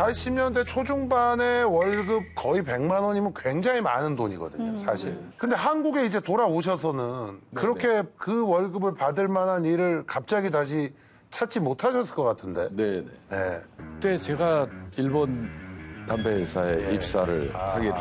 80년대 초중반에 월급 거의 100만 원이면 굉장히 많은 돈이거든요, 사실. 근데 한국에 이제 돌아오셔서는 그렇게 그 월급을 받을 만한 일을 갑자기 다시 찾지 못하셨을 것 같은데. 네네. 네. 그때 제가 일본 담배 회사에 입사를 하게